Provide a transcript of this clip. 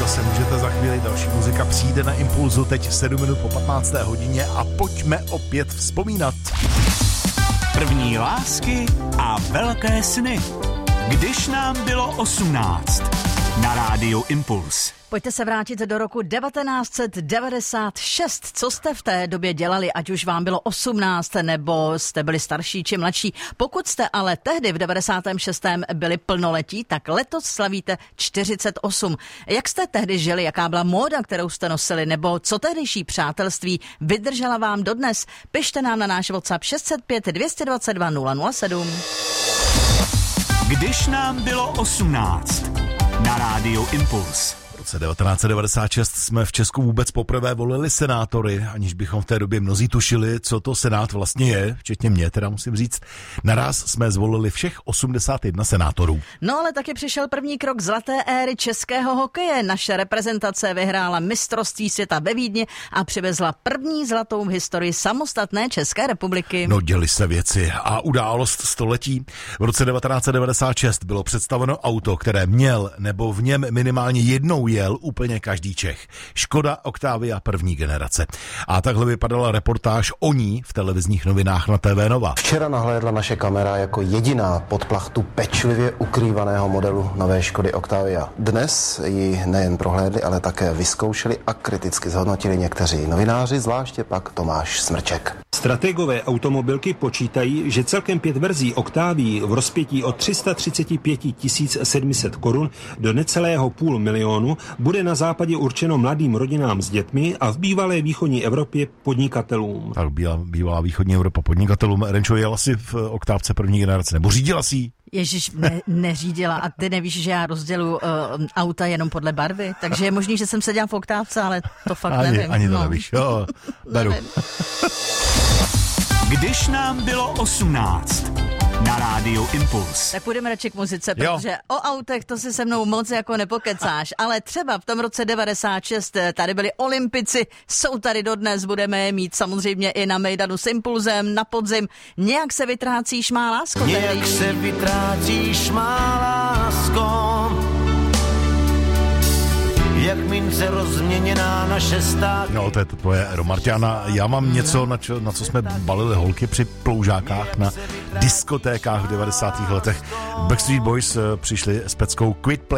zase můžete za chvíli. Další muzika přijde na Impulzu teď 7 minut po 15. hodině a pojďme opět vzpomínat. První lásky a velké sny. Když nám bylo 18. Na rádiu Impuls. Pojďte se vrátit do roku 1996. Co jste v té době dělali, ať už vám bylo 18, nebo jste byli starší či mladší? Pokud jste ale tehdy v 96. byli plnoletí, tak letos slavíte 48. Jak jste tehdy žili, jaká byla móda, kterou jste nosili, nebo co tehdejší přátelství vydržela vám dodnes? Pište nám na náš WhatsApp 605 222 007. Když nám bylo 18. Na rádiu Impuls. V roce 1996 jsme v Česku vůbec poprvé volili senátory, aniž bychom v té době mnozí tušili, co to senát vlastně je, včetně mě, teda musím říct. Naraz jsme zvolili všech 81 senátorů. No ale taky přišel první krok zlaté éry českého hokeje. Naše reprezentace vyhrála mistrovství světa ve Vídni a přivezla první zlatou v historii samostatné České republiky. No, děly se věci a událost století. V roce 1996 bylo představeno auto, které měl nebo v něm minimálně jednou jel úplně každý Čech. Škoda Octavia první generace. A takhle vypadala reportáž o ní v televizních novinách na TV Nova. Včera nahlédla naše kamera jako jediná pod plachtu pečlivě ukrývaného modelu nové Škody Octavia. Dnes ji nejen prohlédli, ale také vyzkoušeli a kriticky zhodnotili někteří novináři, zvláště pak Tomáš Smrček. Strategové automobilky počítají, že celkem 5 verzí Octavii v rozpětí od 335 700 korun do necelého 500 000 bude na západě určeno mladým rodinám s dětmi a v bývalé východní Evropě podnikatelům. Tak bývalá východní Evropa podnikatelům. Renčo, jela si v Oktávce první generace, nebo řídila si ji? Ježiš, neřídila a ty nevíš, že já rozděluji auta jenom podle barvy, takže je možný, že jsem seděla v Oktávce, ale to fakt nevím. Ani to nevíš, jo, beru. Když nám bylo 18. Na rádiu Impuls. Tak půjdeme radši k muzice, protože o autech to si se mnou moc jako nepokecáš, ale třeba v tom roce 96 tady byli olympici, jsou tady dodnes, budeme je mít samozřejmě i na mejdanu s Impulzem na podzim. Nějak se vytrácíš, má lásko. Nějak se vytrácíš, má lásko, jak mince rozměněná naše stát. No, to je to tvoje Romarťana. Já mám něco, na co jsme balili holky při ploužákách na diskotékách v 90. letech. Backstreet Boys přišli s peckou Quit Play.